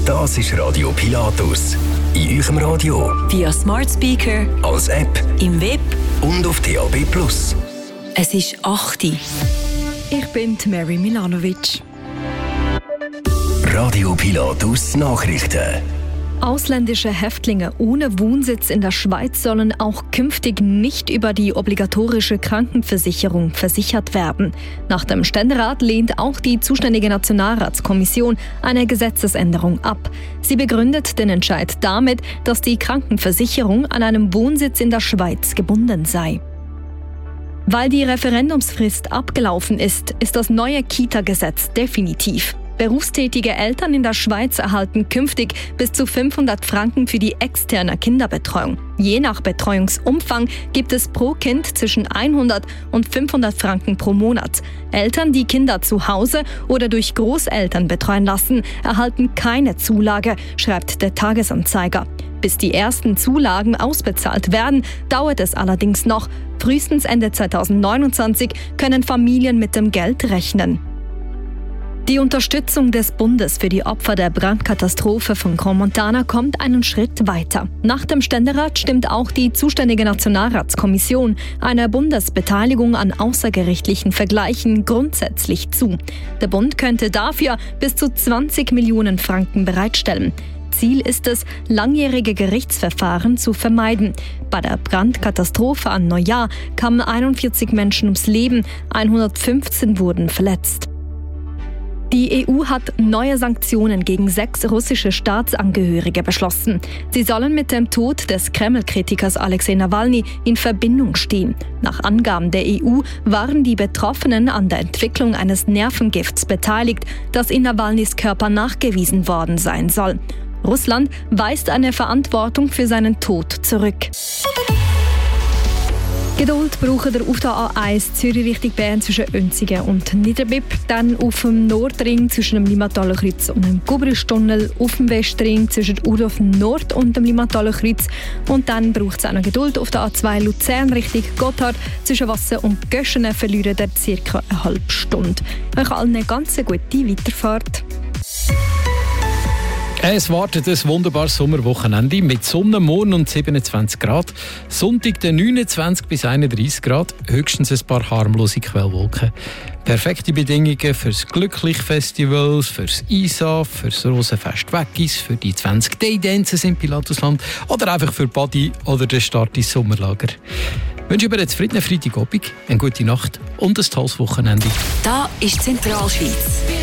Das ist Radio Pilatus. In eurem Radio, via Smart Speaker, als App, im Web und auf DAB+. Es ist 8 Uhr. Ich bin Mary Milanovic. Radio Pilatus Nachrichten. Ausländische Häftlinge ohne Wohnsitz in der Schweiz sollen auch künftig nicht über die obligatorische Krankenversicherung versichert werden. Nach dem Ständerat lehnt auch die zuständige Nationalratskommission eine Gesetzesänderung ab. Sie begründet den Entscheid damit, dass die Krankenversicherung an einem Wohnsitz in der Schweiz gebunden sei. Weil die Referendumsfrist abgelaufen ist, ist das neue Kita-Gesetz definitiv. Berufstätige Eltern in der Schweiz erhalten künftig bis zu 500 Franken für die externe Kinderbetreuung. Je nach Betreuungsumfang gibt es pro Kind zwischen 100 und 500 Franken pro Monat. Eltern, die Kinder zu Hause oder durch Großeltern betreuen lassen, erhalten keine Zulage, schreibt der Tagesanzeiger. Bis die ersten Zulagen ausbezahlt werden, dauert es allerdings noch. Frühestens Ende 2029 können Familien mit dem Geld rechnen. Die Unterstützung des Bundes für die Opfer der Brandkatastrophe von Crans-Montana kommt einen Schritt weiter. Nach dem Ständerat stimmt auch die zuständige Nationalratskommission einer Bundesbeteiligung an außergerichtlichen Vergleichen grundsätzlich zu. Der Bund könnte dafür bis zu 20 Millionen Franken bereitstellen. Ziel ist es, langjährige Gerichtsverfahren zu vermeiden. Bei der Brandkatastrophe an Neujahr kamen 41 Menschen ums Leben, 115 wurden verletzt. Die EU hat neue Sanktionen gegen 6 russische Staatsangehörige beschlossen. Sie sollen mit dem Tod des Kreml-Kritikers Alexei Nawalny in Verbindung stehen. Nach Angaben der EU waren die Betroffenen an der Entwicklung eines Nervengifts beteiligt, das in Nawalnys Körper nachgewiesen worden sein soll. Russland weist eine Verantwortung für seinen Tod zurück. Geduld braucht ihr auf der A1 Zürich Richtung Bern zwischen Önzigen und Niederbipp, dann auf dem Nordring zwischen dem Limataler Kreuz und dem Gubristunnel, auf dem Westring zwischen Urdorf Nord und dem Limataler Kreuz und dann braucht es auch noch Geduld auf der A2 Luzern Richtung Gotthard zwischen Wasser und Göschenen verlieren ihr ca. eine halbe Stunde. Euch allen eine ganz gute Weiterfahrt. Es wartet ein wunderbares Sommerwochenende mit Sonne, Morgen und 27 Grad. Sonntag der 29 bis 31 Grad, höchstens ein paar harmlose Quellwolken. Perfekte Bedingungen fürs Glücklich-Festival, fürs ISA, fürs Rosenfest Weggis, für die 20 Day-Dances im Pilatusland oder einfach für Body oder den Start ins Sommerlager. Ich wünsche über einen zufriedenen Freitagabend, eine gute Nacht und ein tolles Wochenende. Da ist Zentralschweiz.